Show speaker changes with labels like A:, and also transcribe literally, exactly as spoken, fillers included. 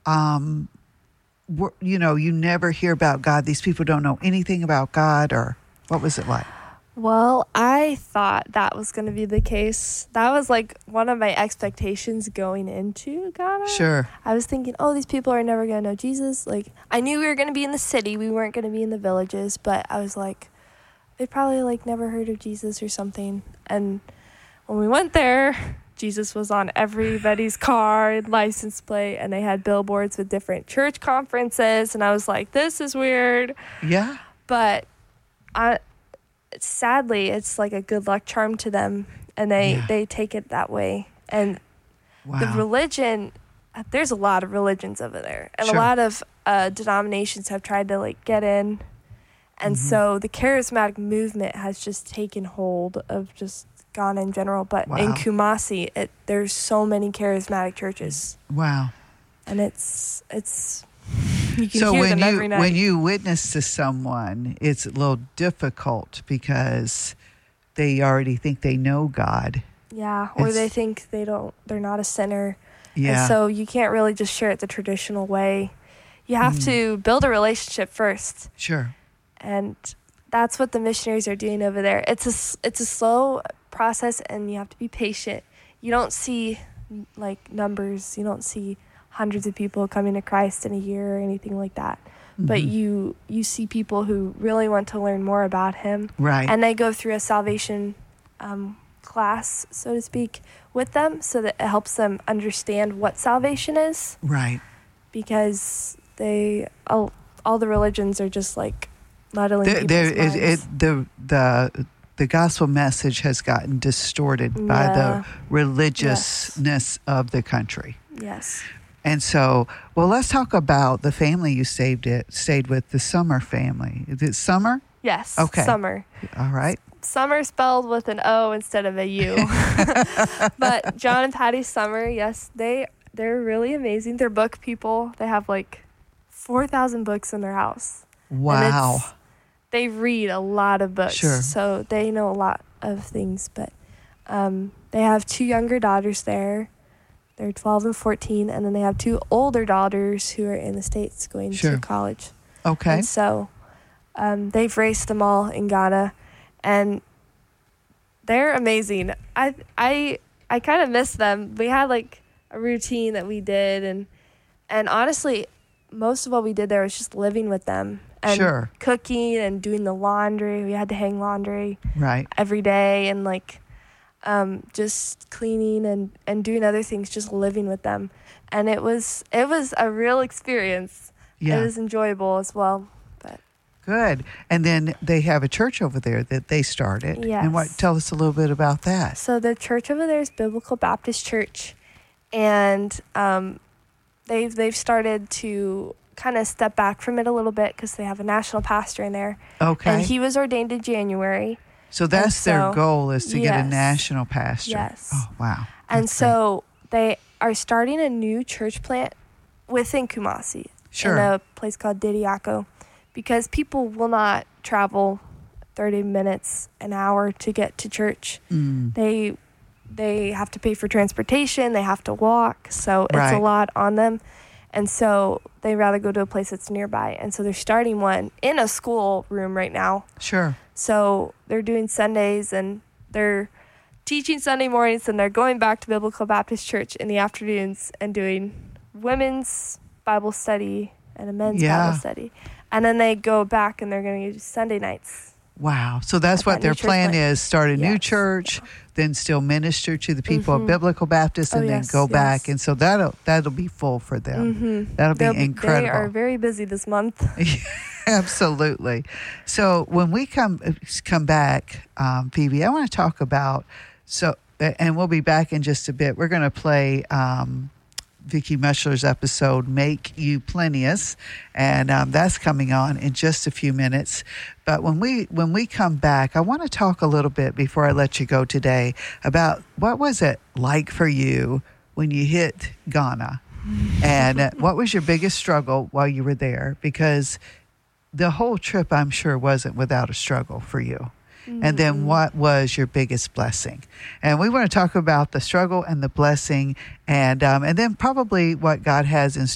A: um, were, you know, you never hear about God. These people don't know anything about God, or what was it like?
B: Well, I thought that was going to be the case. That was like one of my expectations going into Ghana.
A: Sure.
B: I was thinking, oh, these people are never going to know Jesus. Like, I knew we were going to be in the city. We weren't going to be in the villages. But I was like, they probably like never heard of Jesus or something. And when we went there, Jesus was on everybody's car and license plate. And they had billboards with different church conferences. And I was like, this is weird.
A: Yeah.
B: But I... sadly, it's like a good luck charm to them, and they,
A: yeah.
B: they take it that way. And
A: wow.
B: the religion, there's a lot of religions over there, and
A: sure.
B: a lot of uh, denominations have tried to like get in, and mm-hmm. so the charismatic movement has just taken hold of just Ghana in general. But
A: wow.
B: in Kumasi, it, there's so many charismatic churches.
A: Wow,
B: and it's it's. You can
A: so
B: hear
A: when
B: them
A: you
B: every night.
A: when you witness to someone, it's a little difficult because they already think they know God.
B: Yeah, or
A: it's,
B: they think they don't. They're not a sinner.
A: Yeah.
B: And so you can't really just share it the traditional way. You have mm. to build a relationship first.
A: Sure.
B: And that's what the missionaries are doing over there. It's a it's a slow process, and you have to be patient. You don't see like numbers. You don't see hundreds of people coming to Christ in a year or anything like that. Mm-hmm. But you you see people who really want to learn more about him.
A: Right.
B: And they go through a salvation um, class, so to speak, with them, so that it helps them understand what salvation is.
A: Right.
B: Because they all, all the religions are just like muddling
A: there,
B: people's
A: there,
B: minds.
A: it, it, the the the gospel message has gotten distorted
B: yeah.
A: by the religiousness
B: yes.
A: of the country.
B: Yes.
A: And so, well, let's talk about the family you stayed it stayed with, the Summer family. Is it Summer?
B: Yes.
A: Okay.
B: Summer.
A: All right.
B: Summer spelled with an O instead of a U. But John and Patty Summer, yes, they they're really amazing. They're book people. They have like four thousand books in their house.
A: Wow.
B: They read a lot of books.
A: Sure.
B: So they know a lot of things. But um, they have two younger daughters there. They're twelve and fourteen, and then they have two older daughters who are in the States going
A: sure.
B: to college.
A: Okay.
B: And so um, they've raised them all in Ghana, and they're amazing. I I I kind of miss them. We had like a routine that we did, and and honestly, most of what we did there was just living with them and
A: sure.
B: cooking and doing the laundry. We had to hang laundry
A: right
B: every day, and like. Um, just cleaning and, and doing other things, just living with them. And it was it was a real experience.
A: Yeah.
B: It was enjoyable as well. But
A: good. And then they have a church over there that they started.
B: Yes.
A: And what tell us a little bit about that.
B: So the church over there is Biblical Baptist Church. And um, they've, they've started to kind of step back from it a little bit because they have a national pastor in there.
A: Okay.
B: And he was ordained in January.
A: So that's
B: so,
A: their goal, is to
B: yes,
A: get a national pastor.
B: Yes.
A: Oh, wow.
B: And
A: that's
B: so great. They are starting a new church plant within Kumasi.
A: Sure.
B: In a place called Didiako. Because people will not travel thirty minutes, an hour to get to church.
A: Mm.
B: They they have to pay for transportation. They have to walk. So it's
A: right.
B: a lot on them. And so they rather go to a place that's nearby. And so they're starting one in a school room right now.
A: Sure.
B: So they're doing Sundays, and they're teaching Sunday mornings, and they're going back to Biblical Baptist Church in the afternoons and doing women's Bible study and a men's
A: yeah.
B: Bible study. And then they go back, and they're going to do Sunday nights.
A: Wow. So that's what
B: that
A: their plan
B: plan.
A: is, start a
B: yes.
A: new church, then still minister to the people
B: mm-hmm.
A: of Biblical Baptist, and
B: oh,
A: then
B: yes,
A: go
B: yes.
A: back. And so that'll that'll be full for them.
B: Mm-hmm.
A: That'll be
B: They'll,
A: incredible.
B: They are very busy this month.
A: Absolutely. So when we come come back, um, Phoebe, I want to talk about, so, and we'll be back in just a bit. We're going to play um, Vicki Mushler's episode, Make You Plenteous, and um, that's coming on in just a few minutes. But when we when we come back, I want to talk a little bit before I let you go today about what was it like for you when you hit Ghana, and what was your biggest struggle while you were there? Because the whole trip, I'm sure, wasn't without a struggle for you. Mm-hmm. And then what was your biggest blessing? And we want to talk about the struggle and the blessing, and um, and then probably what God has in